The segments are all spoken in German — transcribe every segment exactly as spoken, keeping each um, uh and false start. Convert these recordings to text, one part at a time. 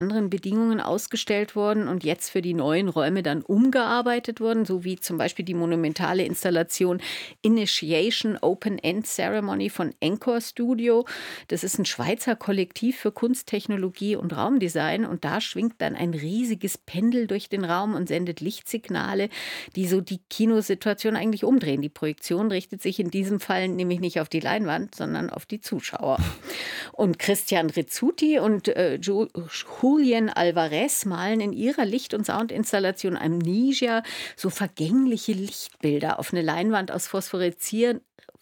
anderen Bedingungen ausgestellt worden und jetzt für die neuen Räume dann umgearbeitet worden, so wie zum Beispiel die monumentale Installation Initiation Open-End Ceremony von Encore Studio. Das ist ein Schweizer Kollektiv für Kunst, Technologie und Raumdesign und da schwingt dann ein riesiges Pendel durch den Raum und sendet Lichtsignale, die so die Kinosituation eigentlich umdrehen. Die Projektion richtet sich in diesem Fall nämlich nicht auf die Leinwand, sondern auf die Zuschauer. Und Christian Rizzuti und äh, Jo- Julian Alvarez malen in ihrer Licht- und Soundinstallation Amnesia so vergängliche Lichtbilder auf eine Leinwand aus phosphoreszieren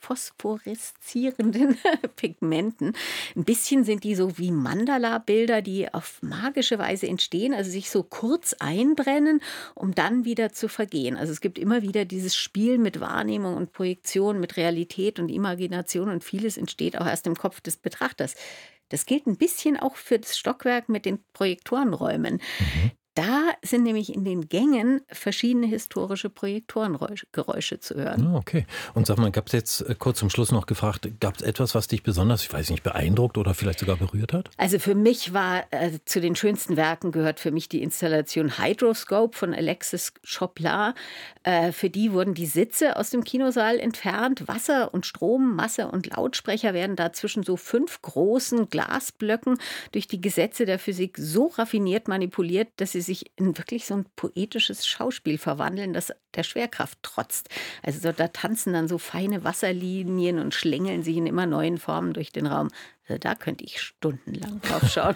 phosphoreszierenden Pigmenten. Ein bisschen sind die so wie Mandala-Bilder, die auf magische Weise entstehen, also sich so kurz einbrennen, um dann wieder zu vergehen. Also es gibt immer wieder dieses Spiel mit Wahrnehmung und Projektion, mit Realität und Imagination und vieles entsteht auch erst im Kopf des Betrachters. Das gilt ein bisschen auch für das Stockwerk mit den Projektorenräumen. Mhm. Da sind nämlich in den Gängen verschiedene historische Projektorengeräusche zu hören. Ah, okay. Und sag mal, gab es jetzt äh, kurz zum Schluss noch gefragt, gab es etwas, was dich besonders, ich weiß nicht, beeindruckt oder vielleicht sogar berührt hat? Also für mich war, äh, zu den schönsten Werken gehört für mich die Installation Hydroscope von Alexis Chopin. Äh, für die wurden die Sitze aus dem Kinosaal entfernt. Wasser und Strom, Masse und Lautsprecher werden da zwischen so fünf großen Glasblöcken durch die Gesetze der Physik so raffiniert manipuliert, dass sie sich in wirklich so ein poetisches Schauspiel verwandeln, das der Schwerkraft trotzt. Also so, da tanzen dann so feine Wasserlinien und schlängeln sich in immer neuen Formen durch den Raum. Also da könnte ich stundenlang drauf schauen.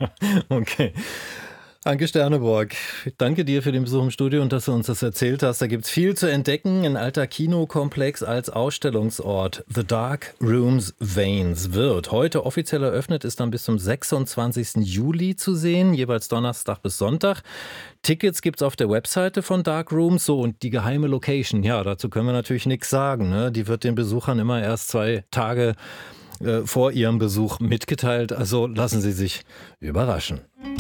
Okay. Anke Sterneborg, danke dir für den Besuch im Studio und dass du uns das erzählt hast. Da gibt es viel zu entdecken. Ein alter Kinokomplex als Ausstellungsort. The Dark Rooms Veins wird heute offiziell eröffnet, ist dann bis zum sechsundzwanzigsten Juli zu sehen, jeweils Donnerstag bis Sonntag. Tickets gibt es auf der Webseite von Dark Rooms. So, und die geheime Location, ja, dazu können wir natürlich nichts sagen. Ne? Die wird den Besuchern immer erst zwei Tage äh, vor ihrem Besuch mitgeteilt. Also lassen Sie sich überraschen.